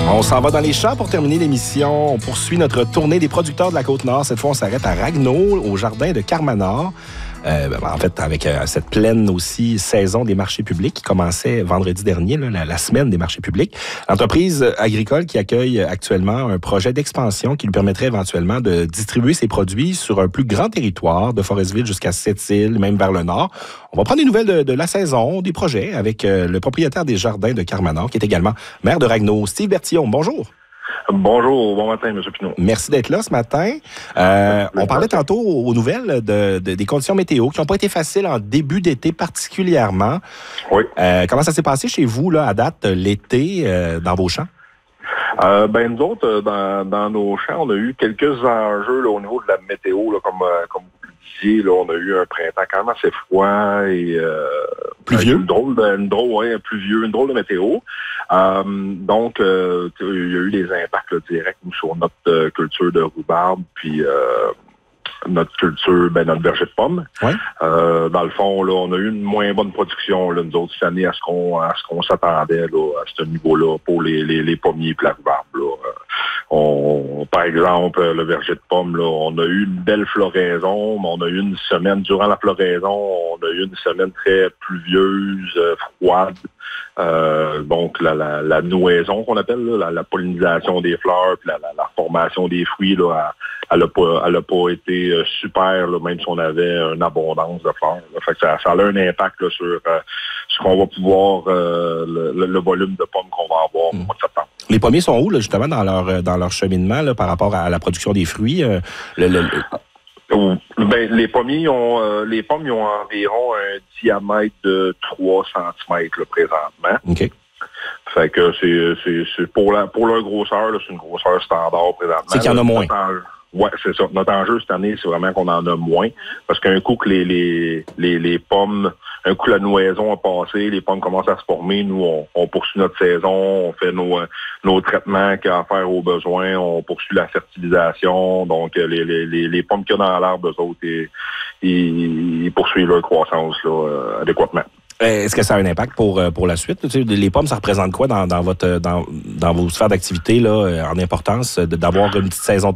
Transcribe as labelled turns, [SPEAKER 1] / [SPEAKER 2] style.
[SPEAKER 1] On s'en va dans les champs pour terminer l'émission. On poursuit notre tournée des producteurs de la Côte-Nord. Cette fois, on s'arrête à Ragnaud, au jardin de Carmanor. En fait, avec cette pleine aussi saison des marchés publics qui commençait vendredi dernier, là, la semaine des marchés publics. L'entreprise agricole qui accueille actuellement un projet d'expansion qui lui permettrait éventuellement de distribuer ses produits sur un plus grand territoire, de Forestville jusqu'à Sept-Îles, même vers le nord. On va prendre des nouvelles de la saison, des projets, avec le propriétaire des jardins de Carmanor, qui est également maire de Ragnaud, Steve Bertillon. Bonjour.
[SPEAKER 2] Bonjour, bon matin, M. Pinault.
[SPEAKER 1] Merci d'être là ce matin. On parlait tantôt aux nouvelles des conditions météo qui n'ont pas été faciles en début d'été particulièrement.
[SPEAKER 2] Oui.
[SPEAKER 1] Comment ça s'est passé chez vous là, à date, l'été, dans vos champs?
[SPEAKER 2] Nous autres, dans nos champs, on a eu quelques enjeux là, au niveau de la météo, là, comme vous le disiez, là, on a eu un printemps quand même assez froid et
[SPEAKER 1] pluvieux.
[SPEAKER 2] Une drôle de météo. Donc, il y a eu des impacts là, directs sur notre culture de rhubarbe, puis notre culture, notre verger de pommes.
[SPEAKER 1] Ouais.
[SPEAKER 2] Dans le fond, là, on a eu une moins bonne production, là, nous autres, cette année, à ce qu'on s'attendait là, à ce niveau-là pour les pommiers et la rhubarbe. Là. Par exemple, le verger de pommes, là, on a eu une belle floraison, mais on a eu une semaine, durant la floraison, on a eu une semaine très pluvieuse, froide. Donc, la nouaison qu'on appelle, là, la pollinisation des fleurs, puis la formation des fruits, là, elle a pas été super, là, même si on avait une abondance de fleurs. Là. Fait que ça a un impact là, sur ce qu'on va pouvoir, le volume de pommes qu'on va avoir au mois de septembre.
[SPEAKER 1] Les pommiers sont où, là, justement, dans leur cheminement là, par rapport à la production des fruits?
[SPEAKER 2] Les pommes, ils ont environ un diamètre de 3 cm là, présentement.
[SPEAKER 1] OK.
[SPEAKER 2] Fait que c'est pour leur grosseur, là, c'est une grosseur standard présentement.
[SPEAKER 1] C'est qu'il y en a moins.
[SPEAKER 2] Oui, c'est ça. Notre enjeu cette année, c'est vraiment qu'on en a moins. Parce qu'un coup que les pommes, un coup la nouaison a passé, les pommes commencent à se former, nous, on poursuit notre saison, on fait nos traitements qu'il y a à faire aux besoins, on poursuit la fertilisation. Donc, les pommes qu'il y a dans l'arbre, eux autres, ils poursuivent leur croissance là, adéquatement.
[SPEAKER 1] Est-ce que ça a un impact pour la suite? Tu sais, les pommes, ça représente quoi dans vos sphères d'activité là, en importance d'avoir une petite saison